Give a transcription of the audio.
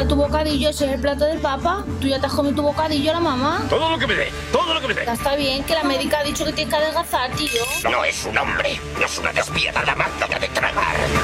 tu bocadillo, ese es el plato del papa. Tú ya te has comido tu bocadillo, la mamá. Todo lo que me dé, todo lo que me dé. Ya está bien, que la médica ha dicho que tienes que adelgazar, tío. No es un hombre, no es una despiadada máquina de tragar.